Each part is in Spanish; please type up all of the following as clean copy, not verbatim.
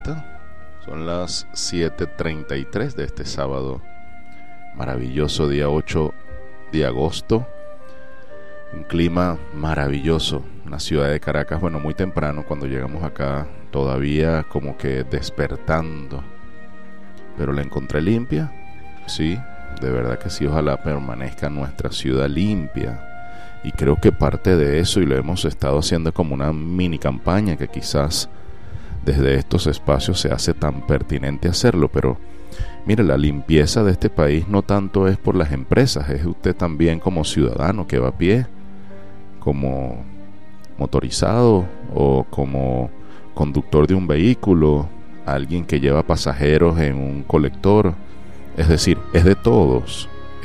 Son las 7:33 de este sábado, maravilloso día 8 de agosto. Un clima maravilloso, una ciudad de Caracas, bueno, muy temprano cuando llegamos acá, todavía como que despertando, pero la encontré limpia, sí, de verdad que sí, ojalá permanezca nuestra ciudad limpia. Y creo que parte de eso, y lo hemos estado haciendo como una mini campaña, que quizás desde estos espacios se hace tan pertinente hacerlo, pero mire, la limpieza de este país no tanto es por las empresas, es usted también como ciudadano que va a pie, como motorizado o como conductor de un vehículo, alguien que lleva pasajeros en un colector. Es decir, es de todos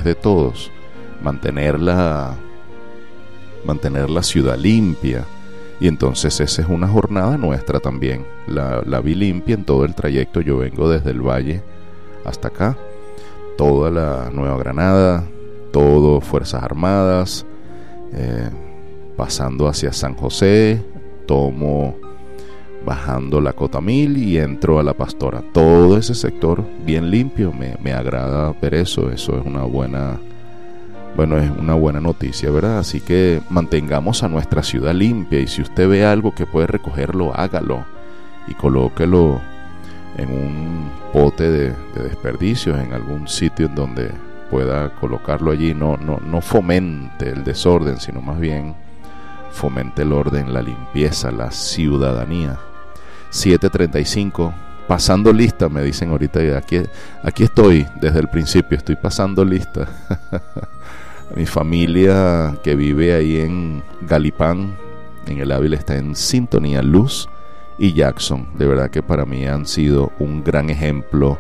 mantener la ciudad limpia. Y entonces esa es una jornada nuestra también. La vi limpia en todo el trayecto. Yo vengo desde el valle hasta acá, toda la Nueva Granada, todo Fuerzas Armadas, pasando hacia San José, tomo bajando la Cotamil y entro a La Pastora. Todo ese sector bien limpio, me agrada ver eso. Eso es una buena noticia, ¿verdad? Así que mantengamos a nuestra ciudad limpia, y si usted ve algo que puede recogerlo, hágalo y colóquelo en un pote de desperdicios, en algún sitio en donde pueda colocarlo allí. No fomente el desorden, sino más bien fomente el orden, la limpieza, la ciudadanía. 7:35, pasando lista, me dicen ahorita. Aquí estoy desde el principio, estoy pasando lista. Mi familia que vive ahí en Galipán, en el Ávila, está en sintonía. Luz y Jackson, de verdad que para mí han sido un gran ejemplo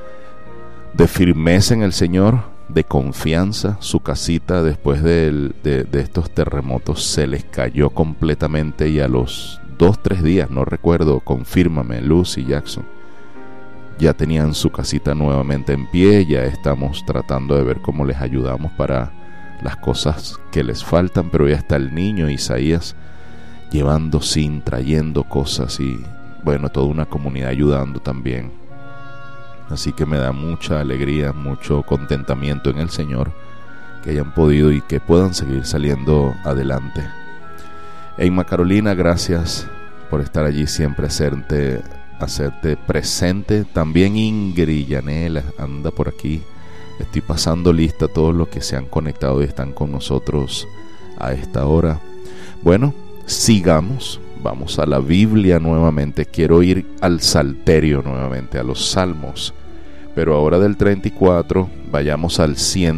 de firmeza en el Señor, de confianza. Su casita después de estos terremotos se les cayó completamente, y a los 2-3 días, no recuerdo, confírmame, Luz y Jackson, ya tenían su casita nuevamente en pie. Ya estamos tratando de ver cómo les ayudamos para las cosas que les faltan, pero ya está el niño Isaías llevando trayendo cosas, y bueno, toda una comunidad ayudando también. Así que me da mucha alegría, mucho contentamiento en el Señor que hayan podido y que puedan seguir saliendo adelante. Emma Carolina, gracias por estar allí siempre, hacerte presente. También Ingrid Yanela anda por aquí. Estoy pasando lista a todos los que se han conectado y están con nosotros a esta hora. Bueno, sigamos. Vamos a la Biblia nuevamente. Quiero ir al Salterio nuevamente, a los Salmos. Pero ahora del 34, vayamos al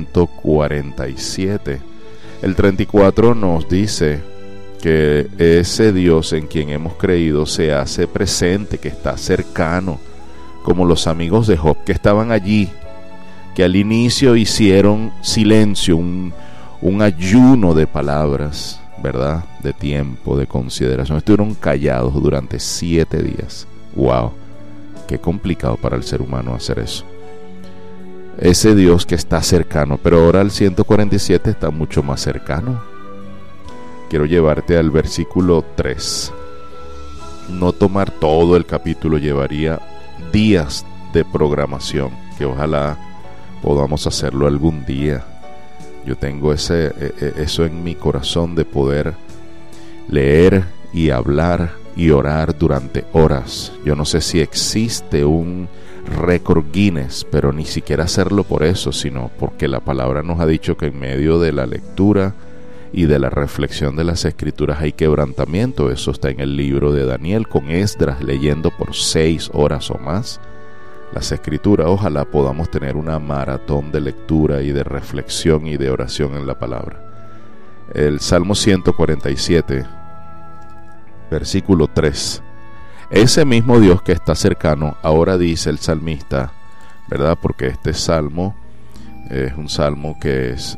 147. El 34 nos dice que ese Dios en quien hemos creído se hace presente, que está cercano, como los amigos de Job que estaban allí, que al inicio hicieron silencio, un ayuno de palabras, ¿verdad? De tiempo, de consideración. Estuvieron callados durante 7 días. ¡Wow! Qué complicado para el ser humano hacer eso. Ese Dios que está cercano, pero ahora el 147 está mucho más cercano. Quiero llevarte al versículo 3. No tomar todo el capítulo llevaría días de programación, que ojalá podamos hacerlo algún día. Yo tengo eso en mi corazón, de poder leer y hablar y orar durante horas. Yo no sé si existe un récord Guinness, pero ni siquiera hacerlo por eso, sino porque la palabra nos ha dicho que en medio de la lectura y de la reflexión de las Escrituras hay quebrantamiento. Eso está en el libro de Daniel, con Esdras leyendo por 6 horas o más las Escrituras. Ojalá podamos tener una maratón de lectura y de reflexión y de oración en la palabra. El Salmo 147, versículo 3. Ese mismo Dios que está cercano, ahora dice el salmista, ¿verdad? Porque este salmo es un salmo que es,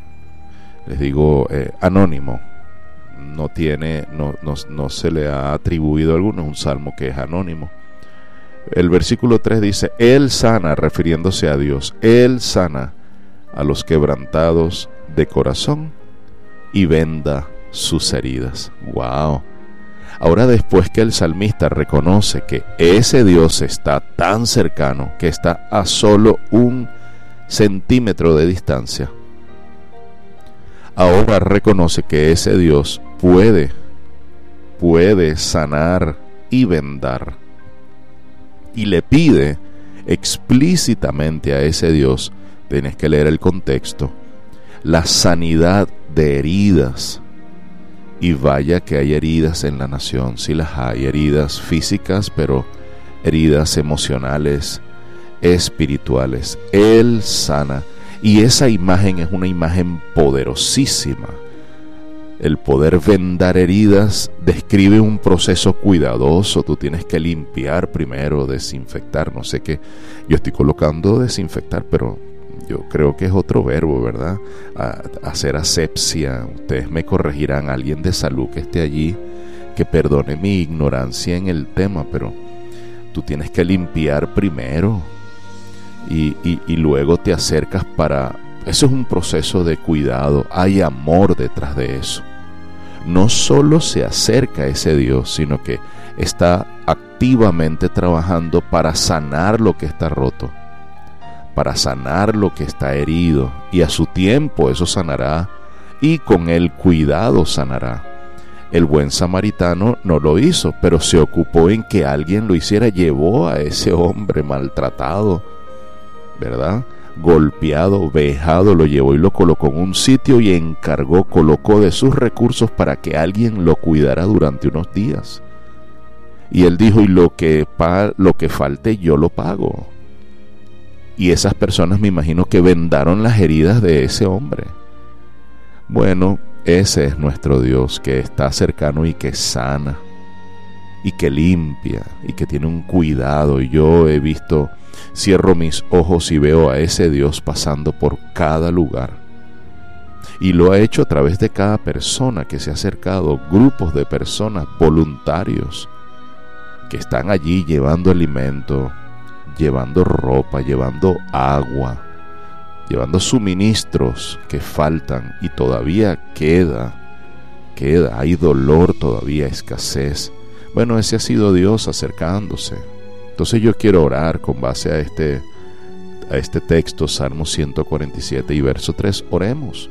anónimo. No se le ha atribuido a alguno, es un salmo que es anónimo. El versículo 3 dice: Él sana, refiriéndose a Dios, Él sana a los quebrantados de corazón y venda sus heridas. ¡Wow! Ahora, después que el salmista reconoce que ese Dios está tan cercano, que está a solo 1 centímetro de distancia, ahora reconoce que ese Dios puede sanar y vendar. Y le pide explícitamente a ese Dios, tienes que leer el contexto, la sanidad de heridas. Y vaya que hay heridas en la nación, sí las hay, heridas físicas, pero heridas emocionales, espirituales. Él sana, y esa imagen es una imagen poderosísima. El poder vendar heridas describe un proceso cuidadoso. Tú tienes que limpiar primero, desinfectar, no sé qué. Yo estoy colocando desinfectar, pero yo creo que es otro verbo, ¿verdad? Hacer asepsia. Ustedes me corregirán, alguien de salud que esté allí, que perdone mi ignorancia en el tema, pero tú tienes que limpiar primero y luego te acercas para... Eso es un proceso de cuidado, hay amor detrás de eso. No solo se acerca a ese Dios, sino que está activamente trabajando para sanar lo que está roto, para sanar lo que está herido, y a su tiempo eso sanará, y con el cuidado sanará. El buen samaritano no lo hizo, pero se ocupó en que alguien lo hiciera. Llevó a ese hombre maltratado, ¿verdad?, golpeado, vejado, lo llevó y lo colocó en un sitio y colocó de sus recursos para que alguien lo cuidara durante unos días. Y él dijo, y lo que falte yo lo pago. Y esas personas, me imagino, que vendaron las heridas de ese hombre. Bueno, ese es nuestro Dios, que está cercano y que sana, y que limpia, y que tiene un cuidado. Y yo he visto, cierro mis ojos y veo a ese Dios pasando por cada lugar. Y lo ha hecho a través de cada persona que se ha acercado, grupos de personas, voluntarios, que están allí llevando alimento, llevando ropa, llevando agua, llevando suministros que faltan, y todavía queda, hay dolor todavía, escasez. Bueno, ese ha sido Dios acercándose. Entonces yo quiero orar con base a este texto, Salmo 147 y verso 3. Oremos.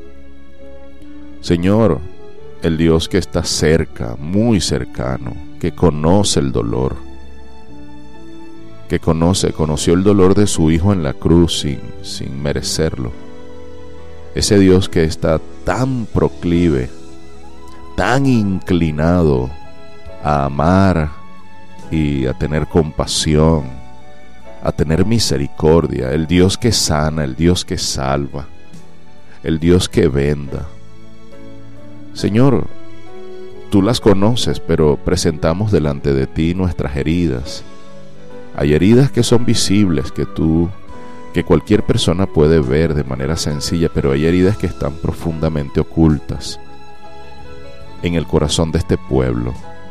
Señor, el Dios que está cerca, muy cercano, que conoce el dolor, que conoció el dolor de su Hijo en la cruz sin merecerlo. Ese Dios que está tan proclive, tan inclinado a amar y a tener compasión, a tener misericordia, el Dios que sana, el Dios que salva, el Dios que venda. Señor, tú las conoces, pero presentamos delante de ti nuestras heridas. Hay heridas que son visibles, que cualquier persona puede ver de manera sencilla, pero hay heridas que están profundamente ocultas en el corazón de este pueblo.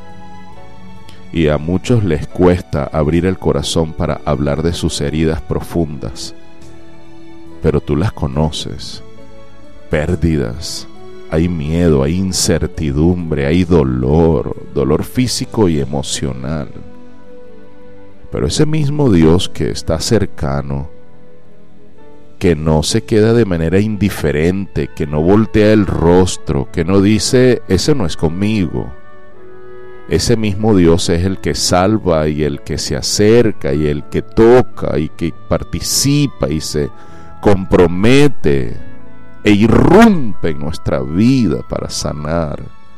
Y a muchos les cuesta abrir el corazón para hablar de sus heridas profundas, pero tú las conoces. Pérdidas, hay miedo, hay incertidumbre, hay dolor físico y emocional. Pero ese mismo Dios que está cercano, que no se queda de manera indiferente, que no voltea el rostro, que no dice, ese no es conmigo. Ese mismo Dios es el que salva y el que se acerca y el que toca y que participa y se compromete e irrumpe en nuestra vida para sanar.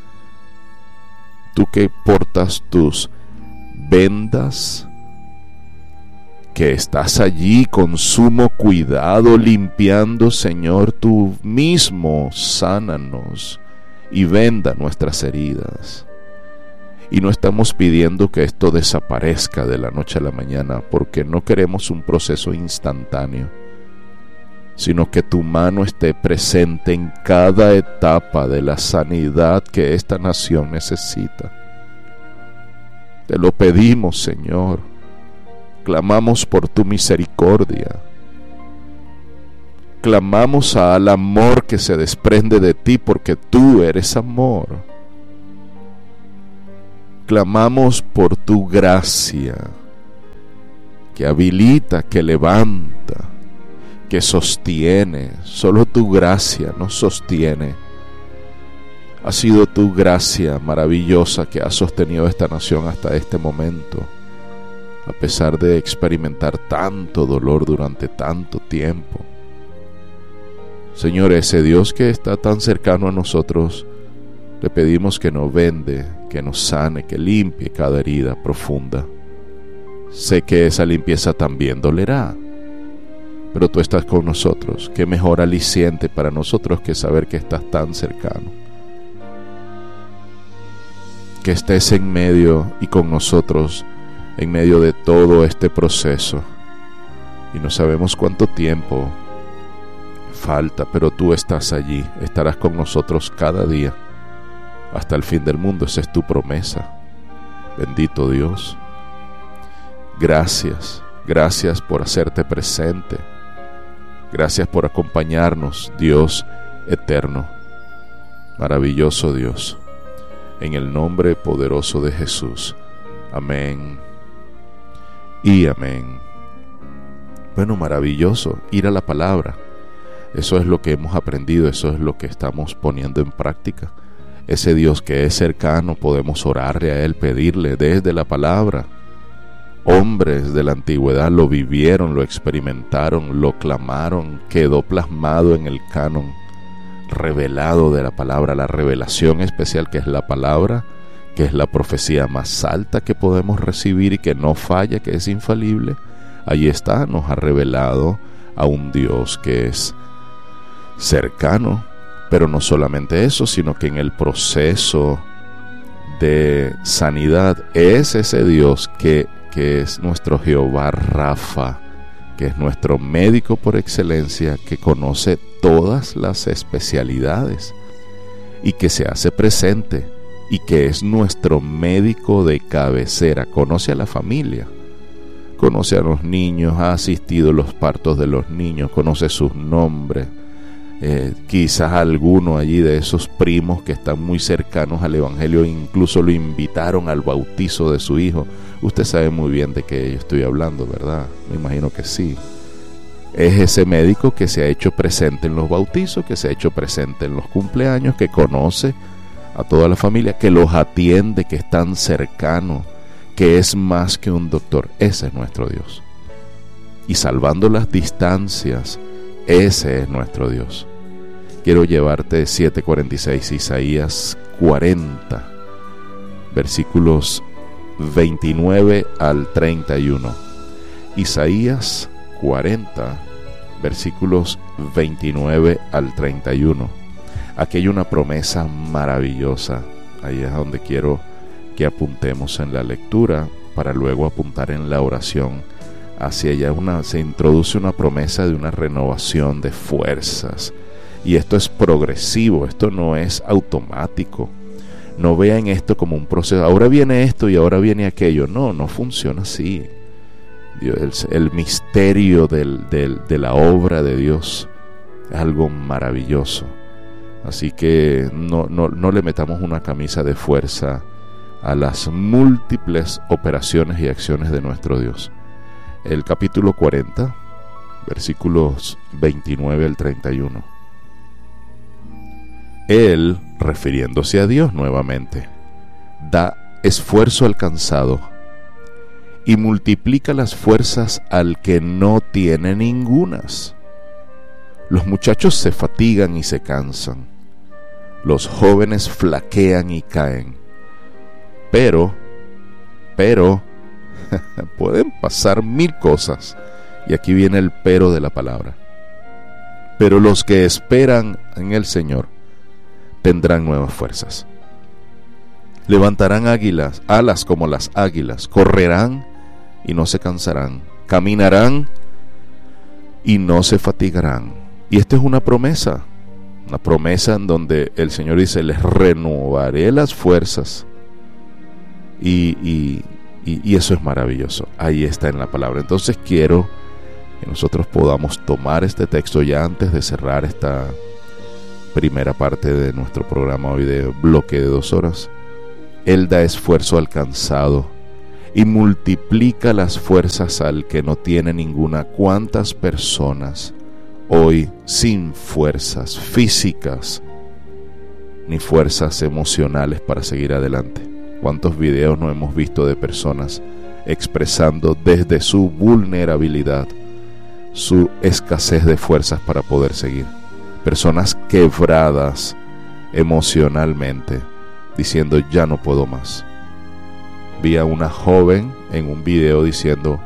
Tú que portas tus vendas, que estás allí con sumo cuidado limpiando, Señor, tú mismo sánanos y venda nuestras heridas. Y no estamos pidiendo que esto desaparezca de la noche a la mañana, porque no queremos un proceso instantáneo, sino que tu mano esté presente en cada etapa de la sanidad que esta nación necesita. Te lo pedimos, Señor. Clamamos por tu misericordia. Clamamos al amor que se desprende de ti, porque tú eres amor. Clamamos por tu gracia, que habilita, que levanta, que sostiene. Solo tu gracia nos sostiene. Ha sido tu gracia maravillosa que ha sostenido esta nación hasta este momento, a pesar de experimentar tanto dolor durante tanto tiempo. Señor, ese Dios que está tan cercano a nosotros, le pedimos que nos vende, que nos sane, que limpie cada herida profunda. Sé que esa limpieza también dolerá, pero tú estás con nosotros. Qué mejor aliciente para nosotros que saber que estás tan cercano, que estés en medio y con nosotros en medio de todo este proceso. Y no sabemos cuánto tiempo falta, pero tú estás allí, estarás con nosotros cada día hasta el fin del mundo. Esa es tu promesa. Bendito Dios. Gracias, gracias por hacerte presente. Gracias por acompañarnos, Dios eterno, maravilloso Dios. En el nombre poderoso de Jesús. Amén y amén. Bueno, maravilloso ir a la palabra. Eso es lo que hemos aprendido, eso es lo que estamos poniendo en práctica. Ese Dios que es cercano, podemos orarle a Él, pedirle desde la palabra. Hombres de la antigüedad lo vivieron, lo experimentaron, lo clamaron, quedó plasmado en el canon revelado de la palabra, la revelación especial que es la palabra, que es la profecía más alta que podemos recibir y que no falla, que es infalible. Allí está, nos ha revelado a un Dios que es cercano, pero no solamente eso, sino que en el proceso de sanidad es ese Dios que es nuestro Jehová Rafa, que es nuestro médico por excelencia, que conoce todas las especialidades y que se hace presente y que es nuestro médico de cabecera. Conoce a la familia, conoce a los niños, ha asistido a los partos de los niños, conoce sus nombres. Quizás alguno allí de esos primos que están muy cercanos al Evangelio incluso lo invitaron al bautizo de su hijo. Usted sabe muy bien de qué yo estoy hablando, ¿verdad? Me imagino que sí. Es ese médico que se ha hecho presente en los bautizos, que se ha hecho presente en los cumpleaños, que conoce a toda la familia, que los atiende, que es tan cercano, que es más que un doctor. Ese es nuestro Dios. Y salvando las distancias, ese es nuestro Dios. Quiero llevarte 7:46, Isaías 40, versículos 29 al 31. Isaías 40, versículos 29 al 31. Aquí hay una promesa maravillosa. Ahí es donde quiero que apuntemos en la lectura para luego apuntar en la oración. Hacia ella se introduce una promesa de una renovación de fuerzas. Y esto es progresivo, esto no es automático. No vean esto como un proceso. Ahora viene esto y ahora viene aquello. No, no funciona así. Dios, el misterio de la obra de Dios es algo maravilloso. Así que no le metamos una camisa de fuerza a las múltiples operaciones y acciones de nuestro Dios. El capítulo 40, versículos 29 al 31. Él, refiriéndose a Dios nuevamente, da esfuerzo al cansado y multiplica las fuerzas al que no tiene ningunas. Los muchachos se fatigan y se cansan, los jóvenes flaquean y caen, pero pueden pasar 1000 cosas, y aquí viene el pero de la palabra. Pero los que esperan en el Señor tendrán nuevas fuerzas. Levantarán alas como las águilas, correrán y no se cansarán, caminarán y no se fatigarán. Y esta es una promesa en donde el Señor dice: les renovaré las fuerzas. Y eso es maravilloso. Ahí está en la palabra. Entonces quiero que nosotros podamos tomar este texto ya antes de cerrar esta primera parte de nuestro programa hoy de bloque de 2 horas. Él da esfuerzo al cansado y multiplica las fuerzas al que no tiene ninguna. ¿Cuántas personas hoy sin fuerzas físicas ni fuerzas emocionales para seguir adelante? ¿Cuántos videos no hemos visto de personas expresando desde su vulnerabilidad su escasez de fuerzas para poder seguir? Personas quebradas emocionalmente, diciendo ya no puedo más. Vi a una joven en un video diciendo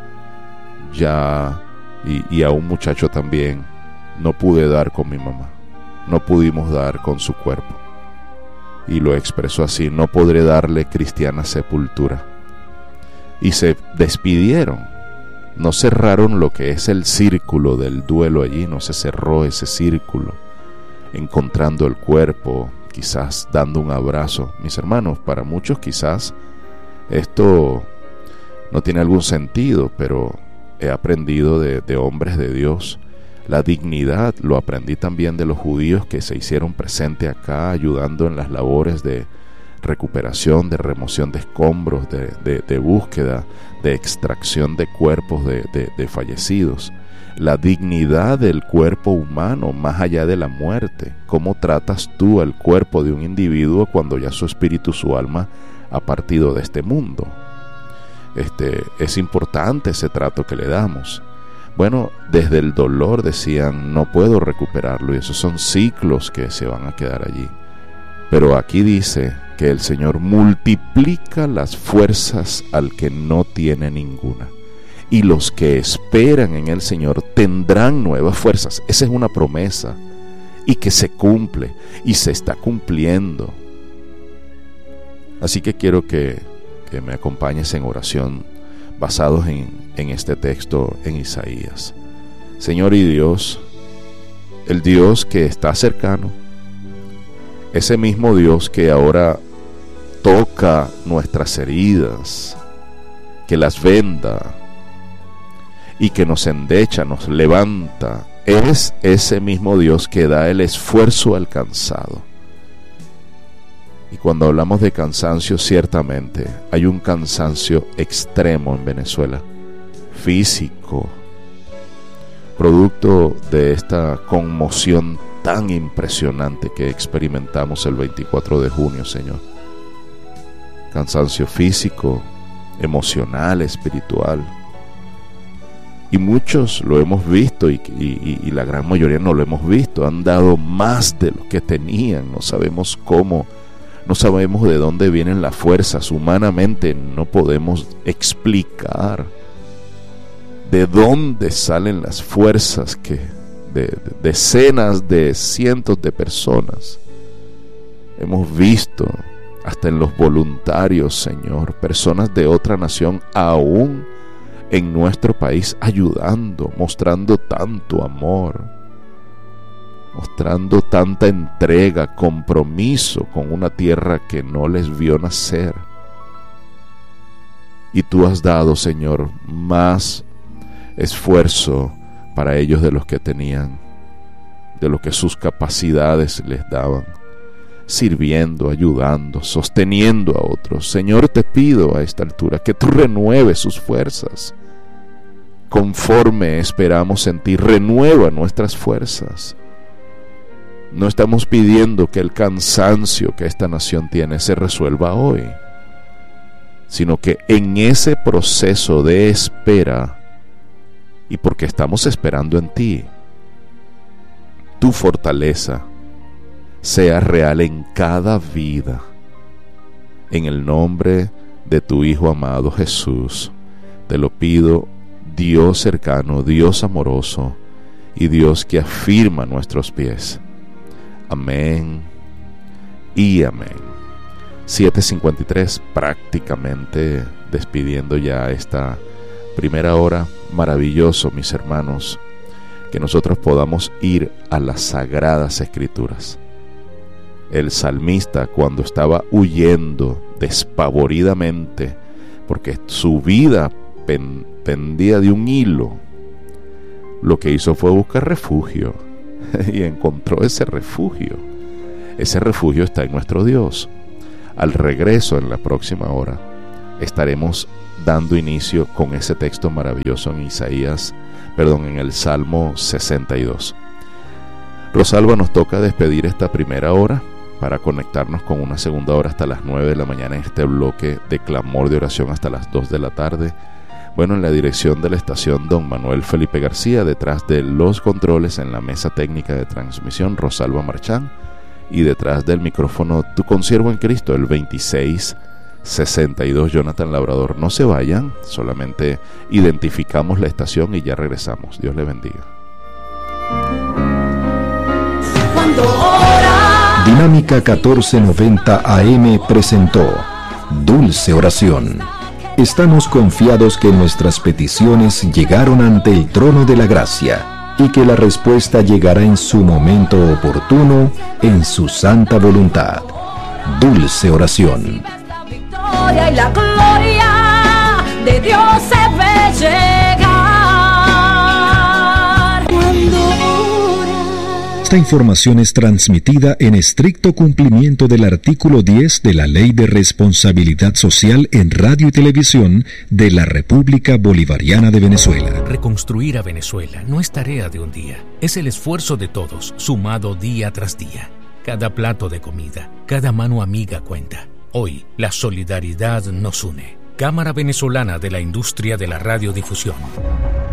ya, y a un muchacho también, no pude dar con mi mamá, no pudimos dar con su cuerpo. Y lo expresó así: no podré darle cristiana sepultura. Y se despidieron. No cerraron lo que es el círculo del duelo allí, no se cerró ese círculo, encontrando el cuerpo, quizás dando un abrazo. Mis hermanos, para muchos quizás esto no tiene algún sentido, pero he aprendido de hombres de Dios la dignidad. Lo aprendí también de los judíos que se hicieron presentes acá, ayudando en las labores de recuperación, de remoción de escombros, de búsqueda, de extracción de cuerpos de fallecidos. La dignidad del cuerpo humano más allá de la muerte. ¿Cómo tratas tú al cuerpo de un individuo cuando ya su espíritu, su alma ha partido de este mundo? Es importante ese trato que le damos. Bueno, desde el dolor decían no puedo recuperarlo, y esos son ciclos que se van a quedar allí. Pero aquí dice que el Señor multiplica las fuerzas al que no tiene ninguna, y los que esperan en el Señor tendrán nuevas fuerzas. Esa es una promesa y que se cumple y se está cumpliendo. Así que quiero que me acompañes en oración basados en este texto en Isaías. Señor y Dios, el Dios que está cercano, ese mismo Dios que ahora toca nuestras heridas, que las venda y que nos endecha, nos levanta, es ese mismo Dios que da el esfuerzo al cansado. Y cuando hablamos de cansancio, ciertamente hay un cansancio extremo en Venezuela, físico, producto de esta conmoción tan impresionante que experimentamos el 24 de junio, Señor. Cansancio físico, emocional, espiritual. Y muchos lo hemos visto y la gran mayoría no lo hemos visto. Han dado más de lo que tenían. No sabemos cómo, no sabemos de dónde vienen las fuerzas. Humanamente no podemos explicar de dónde salen las fuerzas que de decenas de cientos de personas hemos visto, hasta en los voluntarios, Señor, personas de otra nación aún en nuestro país ayudando, mostrando tanto amor, mostrando tanta entrega, compromiso con una tierra que no les vio nacer. Y tú has dado, Señor, más esfuerzo para ellos de los que tenían, de lo que sus capacidades les daban, sirviendo, ayudando, sosteniendo a otros. Señor, te pido a esta altura que tú renueves sus fuerzas. Conforme esperamos en ti, renueva nuestras fuerzas. No estamos pidiendo que el cansancio que esta nación tiene se resuelva hoy, sino que en ese proceso de espera, y porque estamos esperando en ti, tu fortaleza sea real en cada vida. En el nombre de tu Hijo amado Jesús, te lo pido, Dios cercano, Dios amoroso y Dios que afirma nuestros pies. Amén y amén. 7:53, prácticamente despidiendo ya esta primera hora. Maravilloso, mis hermanos, que nosotros podamos ir a las Sagradas Escrituras. El salmista, cuando estaba huyendo despavoridamente, porque su vida pendía de un hilo, lo que hizo fue buscar refugio y encontró ese refugio. Ese refugio está en nuestro Dios. Al regreso, en la próxima hora, estaremos dando inicio con ese texto maravilloso en el Salmo 62. Rosalba, nos toca despedir esta primera hora para conectarnos con una segunda hora hasta las 9 de la mañana en este bloque de clamor de oración hasta las 2 de la tarde. Bueno, en la dirección de la estación, don Manuel Felipe García, detrás de los controles en la mesa técnica de transmisión, Rosalba Marchán, y detrás del micrófono, tu consiervo en Cristo, el 2662, Jonathan Labrador. No se vayan, solamente identificamos la estación y ya regresamos. Dios le bendiga. Dinámica 1490 AM presentó Dulce Oración. Estamos confiados que nuestras peticiones llegaron ante el trono de la gracia y que la respuesta llegará en su momento oportuno, en su santa voluntad. Dulce Oración. La victoria y la gloria de Dios se ve llegar cuando ora. Esta información es transmitida en estricto cumplimiento del artículo 10 de la Ley de Responsabilidad Social en Radio y Televisión de la República Bolivariana de Venezuela. Reconstruir a Venezuela no es tarea de un día, es el esfuerzo de todos, sumado día tras día. Cada plato de comida, cada mano amiga cuenta. Hoy, la solidaridad nos une. Cámara Venezolana de la Industria de la Radiodifusión.